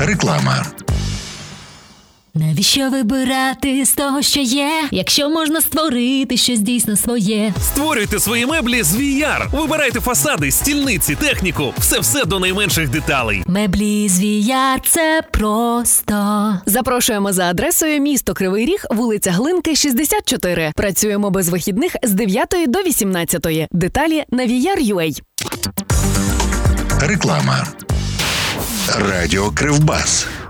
Реклама. Навіщо вибирати з того, що є, якщо можна створити щось дійсно своє? Створюйте свої меблі з VR. Вибирайте фасади, стільниці, техніку. Все до найменших деталей. Меблі з VR – це просто. Запрошуємо за адресою місто Кривий Ріг, вулиця Глинки, 64. Працюємо без вихідних з 9 до 18. Деталі на VR.ua. Реклама. Радіо Кривбас.